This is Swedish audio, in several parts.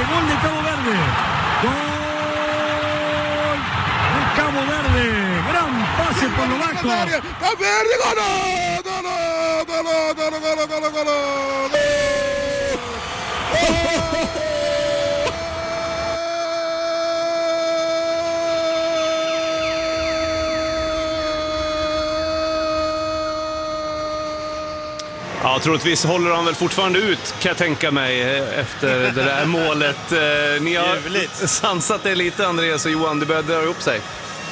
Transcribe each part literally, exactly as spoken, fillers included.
Duarte, gol de Cabo Verde. Gol de Cabo Verde. Gran pase por lo bajo. Cabo Verde, gol, gol, gol, gol, gol, gol, gol, gol. Ja, troligtvis håller han väl fortfarande ut, kan jag tänka mig, efter det där målet. Ni har Ljuvligt. sansat det lite, Andreas och Johan. Det börjar dra upp sig.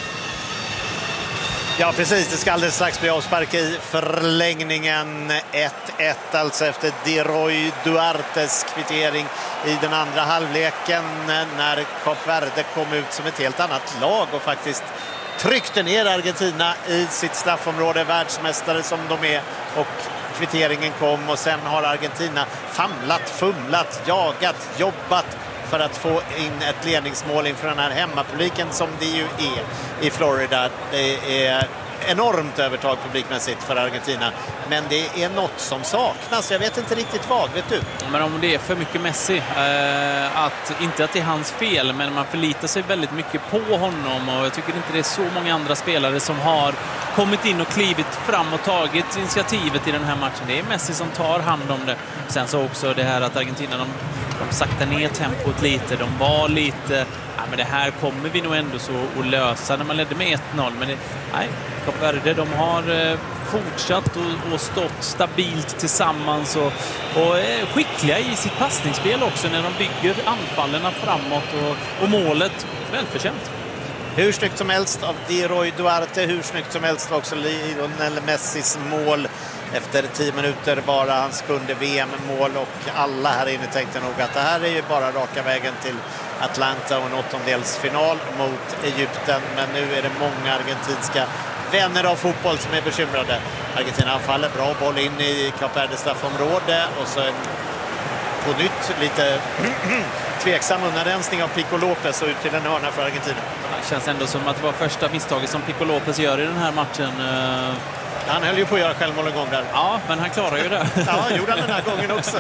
Ja, precis. Det ska alldeles strax bli avspark i förlängningen. ett ett alltså efter Diroy Duartes kvittering i den andra halvleken, när Kap Verde kom ut som ett helt annat lag och faktiskt tryckte ner Argentina i sitt straffområde, världsmästare som de är, och kvitteringen kom och sen har Argentina famlat, fumlat, jagat, jobbat för att få in ett ledningsmål inför den här hemmapubliken som det ju är i Florida. Det är enormt övertag publikmässigt för Argentina, men det är något som saknas. Jag vet inte riktigt vad, vet du? Men om det är för mycket Messi, eh, att, inte att det är hans fel, men man förlitar sig väldigt mycket på honom, och jag tycker inte det är så många andra spelare som har kommit in och klivit fram och tagit initiativet i den här matchen. Det är Messi som tar hand om det. Sen så också det här att Argentina, de, de saktar ner tempot lite, de var lite, ja, men det här kommer vi nog ändå så att lösa när man ledde med ett noll, men det, nej, Kap Verde, de har eh, fortsatt och, och stått stabilt tillsammans och, och är skickliga i sitt passningsspel också när de bygger anfallerna framåt, och, och målet välförtjänt. Hur snyggt som helst av Diroy Duarte, hur snyggt som helst var också Lionel Messis mål efter tio minuter, bara hans sjunde V M-mål, och alla här inne tänkte nog att det här är ju bara raka vägen till Atlanta och en åttondelsfinal mot Egypten, men nu är det många argentinska vänner av fotboll som är bekymrade. Argentina anfaller, bra boll in i Kap Verde straffområde, och så en, på nytt lite tveksam undanrensning av Pico Lopez och ut till en hörna för Argentina. Det känns ändå som att det var första misstaget som Pico Lopez gör i den här matchen. Han höll ju på att göra självmål en gång där. Ja, men han klarar ju det. Ja, gjorde han den här gången också.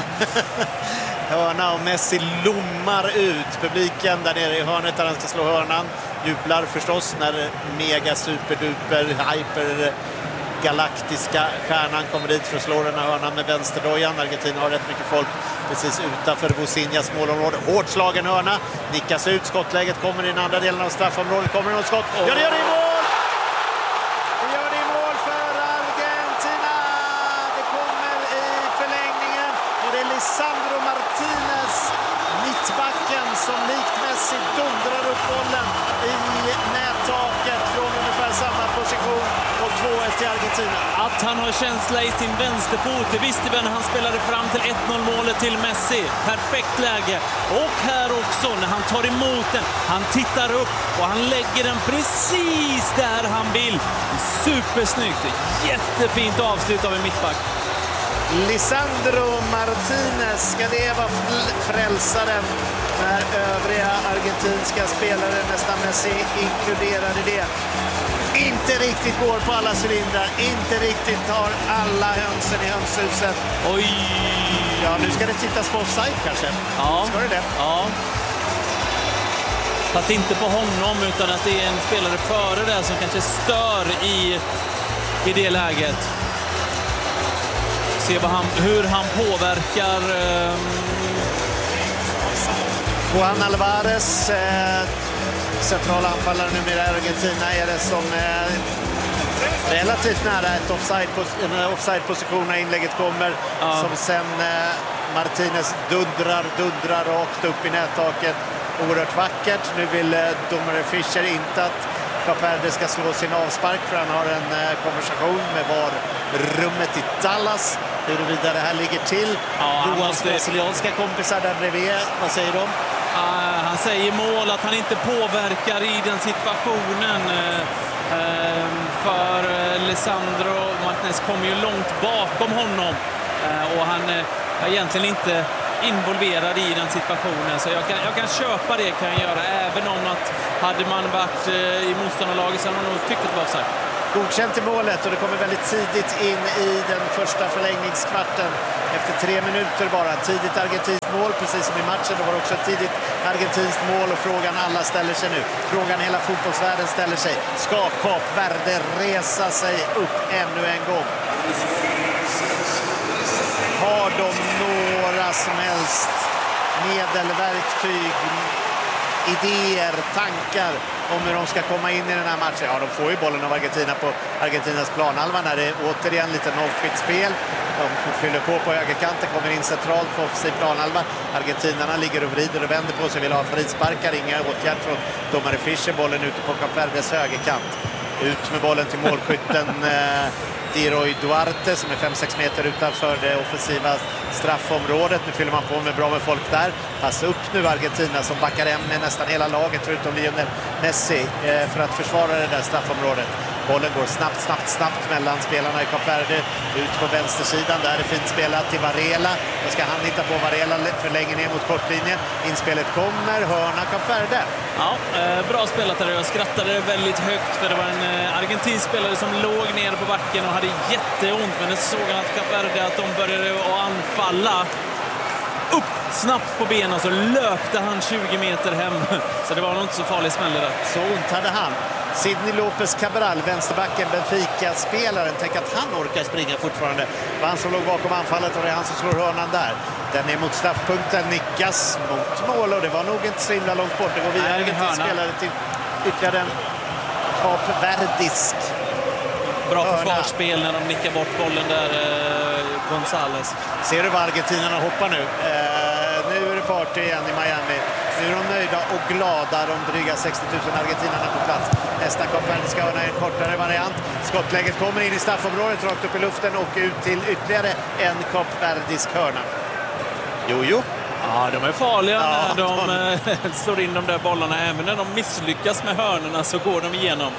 Hörna, och Messi lommar ut. Publiken där nere i hörnet där han ska slå hörnan jublar förstås när mega superduper hyper galaktiska stjärnan kommer dit för att slå den här hörnan med vänsterdojan. Argentina har rätt mycket folk precis utanför Bosinjas målområde. Hårt slagen hörna, nickas ut, skottläget kommer i den andra delen av straffområdet. Kommer det något skott? Ja, det gör det i mål! Det gör det i mål för Argentina! Det kommer i förlängningen, och det är Lisandro Martinez, mittbacken, som likt Messi dundrar upp bollen i nättaket från ungefär samma position, och två ett till Argentina. Att han har känsla i sin vänsterfot, det visste vi när han spelade fram till ett noll målet till Messi. Perfekt läge. Och här också när han tar emot den. Han tittar upp och han lägger den precis där han vill. Supersnyggt. Jättefint avslut av en mittback. Lisandro Martinez ska leva frälsaren när övriga argentinska spelare, nästan Messi inkluderade det, inte riktigt går på alla cylindrar, inte riktigt har alla hönsen i hönshuset. Oj! Ja, nu ska det tittas på offside kanske. Ja. Ska det det? Ja. Fast inte på honom, utan att det är en spelare före där som kanske stör i, i det läget. Se vad han, hur han påverkar... Um... Juan Alvarez, eh, centralanfallare numera i Argentina, är det som eh, relativt nära ett offside, en offside-position när inlägget kommer. Ja. Som sen eh, Martinez dundrar, dundrar rakt upp i nättaket. Oerhört vackert. Nu vill eh, domare Fischer inte att Kap Verde ska slå sin avspark, för han har en eh, konversation med var rummet i Dallas huruvida det här ligger till. Ja, Johans måste... brasilianska kompisar där bredvid, vad säger de? Uh, han säger mål att han inte påverkar i den situationen. Uh, uh, för uh, Lisandro Martinez kommer ju långt bakom honom. Uh, och han är uh, egentligen inte involverad i den situationen. Så jag kan, jag kan köpa det, kan jag göra. Även om att hade man varit uh, i motståndarlaget så hade man nog tyckt att det var offside. Godkänt i målet och det kommer väldigt tidigt in i den första förlängningskvarten. Efter tre minuter bara. Tidigt argentinskt mål, precis som i matchen. Det var också ett tidigt argentinskt mål och frågan alla ställer sig nu. Frågan hela fotbollsvärlden ställer sig. Ska Kap Verde resa sig upp ännu en gång? Har de några som helst medelverktyg, idéer, tankar om hur de ska komma in i den här matchen? Ja, de får ju bollen av Argentina på Argentinas planhalva när det är återigen lite nollskitt spel. De fyller på på högerkanten, kommer in centralt på offensiv planhalva. Argentinarna ligger och vrider och vänder på sig, vill ha frisparkar, inga åtgärd från domare Fischer. Bollen ute på Kap Verdes högerkant. Ut med bollen till målskytten eh, Diroy Duarte som är fem sex meter utanför det offensiva straffområdet. Nu fyller man på med bra med folk där. Pass upp nu Argentina som backar hem med nästan hela laget förutom Lionel Messi eh, för att försvara det där straffområdet. Bollen går snabbt, snabbt, snabbt mellan spelarna i Kap Verde. Ut på vänstersidan, där är fint spelat till Varela. Då ska han hitta på Varela förlänger ner mot kortlinjen. Inspelet kommer, hörna Kap Verde. Ja, eh, bra spelat där. Jag skrattade väldigt högt för det var en eh, argentinsk spelare som låg ner på backen och hade jätteont. Men det såg han att Kap Verde att de började att anfalla. Upp snabbt på benen så löpte han tjugo meter hem. Så det var nog inte så farlig smäll där. Så ont hade han. Sidney Lopez Cabral, vänsterbacken, Benfica-spelaren. Tänk att han orkar springa fortfarande. Det var han som låg bakom anfallet och det är han som slår hörnan där. Den är mot straffpunkten, nickas mot mål och det var nog inte så himla långt bort. Det går vidare en spelare till ytterligare en Kap Verdisk. Bra försvarsspel när de nickar bort bollen där, eh, Gonzales. Ser du vad argentinarna hoppar nu? Eh, nu är det party igen i Miami. Nu är de nöjda och glada, de dryga sextio tusen argentinarna på plats. Nästa Kap Verde ska ha en kortare variant. Skottläget kommer in i straffområdet, rakt upp i luften och ut till ytterligare en Kap Verdisk hörna. Jo, jo. Ja, de är farliga ja, när de, de slår in de där bollarna. Även när de misslyckas med hörnorna så går de igenom.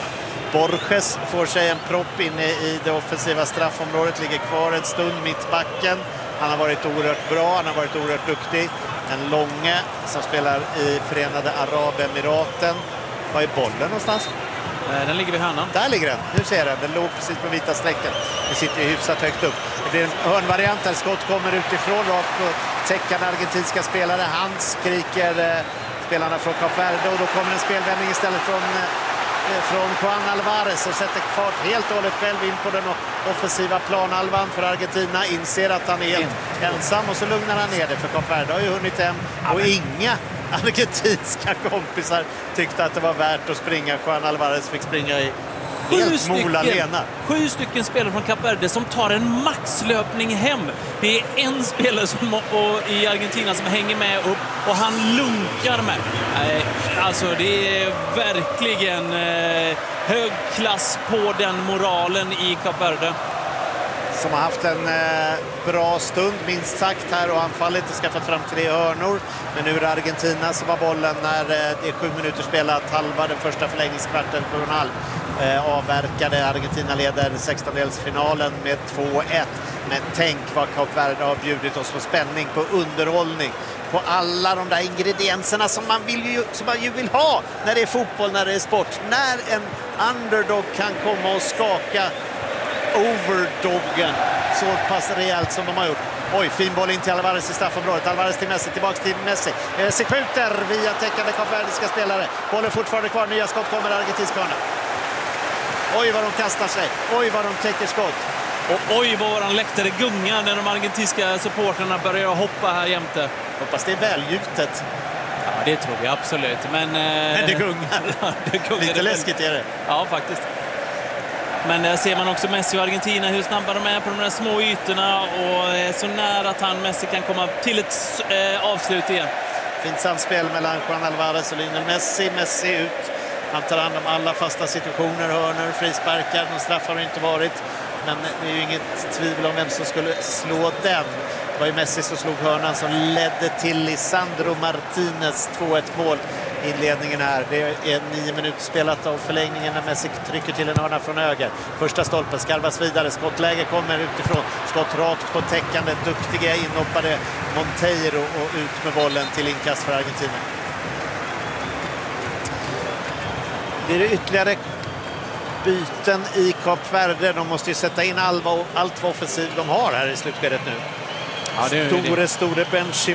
Borges får sig en propp inne i det offensiva straffområdet, ligger kvar en stund mittbacken. Han har varit oerhört bra, han har varit oerhört duktig. En Långe som spelar i Förenade Arabemiraten. Var är bollen någonstans? Den ligger vid hörnan. Där ligger den, nu ser den. Den låg precis på vita strecken. Den sitter ju hyfsat högt upp. Det blir en hörnvariant här, skott kommer utifrån rakt på täckande argentinska spelare. Han skriker eh, spelarna från Kap Verde och då kommer en spelvändning istället från eh, från Juan Alvarez och sätter fart helt och hållet själv in på den offensiva planhalvan för Argentina. Inser att han är helt ensam och så lugnar han ner det för Kap Verde har ju hunnit hem och inga argentinska kompisar tyckte att det var värt att springa. Juan Alvarez fick springa i Sju stycken, sju stycken spelare från Kap Verde som tar en maxlöpning hem. Det är en spelare som, och, i Argentina som hänger med upp och han lunkar med. Eh, alltså det är verkligen eh, hög klass på den moralen i Kap Verde. Som har haft en eh, bra stund minst sagt här och anfallet har skaffat fram tre hörnor. Men nu är det Argentina som har bollen när eh, det är sju minuter spelat, halva den första förlängningskvarten, sju och en halv. Eh, avverkade. Argentina leder sextondelsfinalen med två ett. Men tänk vad Kap Verde har bjudit oss på spänning, på underhållning, på alla de där ingredienserna som man, vill ju, som man ju vill ha när det är fotboll, när det är sport. När en underdog kan komma och skaka overdoggen så pass rejält som de har gjort. Oj, fin boll in till Alvarez i straffområdet. Alvarez till Messi, tillbaks till Messi. Messi skjuter via täckande kapverdiska spelare. Bollen fortfarande kvar, nya skott kommer argentinska hörna. Oj vad de kastar sig, oj vad de täcker skott. Och oj vad våran läktare gungar när de argentinska supporterna börjar hoppa här jämte. Hoppas det är välgjutet. Ja, det tror vi absolut. Men, Men det gungar. Ja, det gungar. Lite läskigt är det. Ja, faktiskt. Men där ser man också Messi och Argentina, hur snabba de är på de där små ytorna och är så nära att han, Messi, kan komma till ett eh, avslut igen. Fint samspel mellan Juan Alvarez och Lionel Messi. Messi ut. Han tar hand om alla fasta situationer, hörnor, frisparkar. Någon straff har det inte varit. Men det är ju inget tvivel om vem som skulle slå den. Det var ju Messi som slog hörnan som ledde till Lisandro Martinez två ett mål. Inledningen här. Det är nio minuter spelat av förlängningen när Messi trycker till en hörna från höger. Första stolpen skarvas vidare. Skottläge kommer utifrån. Skott rakt på täckande. Duktiga inhoppade Monteiro och ut med bollen till inkast för Argentina. Det är ytterligare byten i Kap Verde. De måste ju sätta in all, allt vad offensiv de har här i slutskedet nu. Ja, det är store, store Benji